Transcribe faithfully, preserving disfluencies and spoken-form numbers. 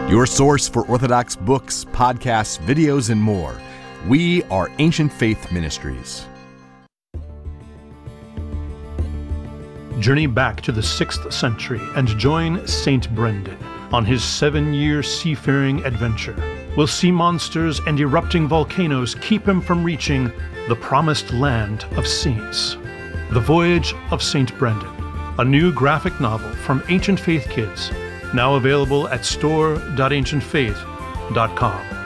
Your source for Orthodox books, podcasts, videos, and more. We are Ancient Faith Ministries. Journey back to the sixth century and join Saint Brendan on his seven-year seafaring adventure. Will sea monsters and erupting volcanoes keep him from reaching the promised land of saints. The Voyage of Saint Brendan, a new graphic novel from Ancient Faith Kids, now available at store dot ancient faith dot com.